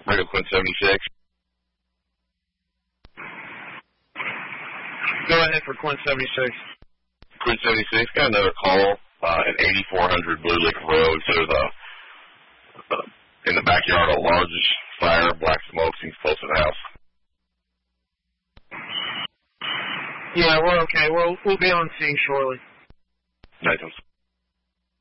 Radio Quinn 76. Go ahead for Quinn 76. Quinn 76, got another call at 8400 Blue Lick Road. So there's in the backyard a large fire, black smoke, seems close to the house. Yeah, we're okay. We'll be on scene shortly. Nice.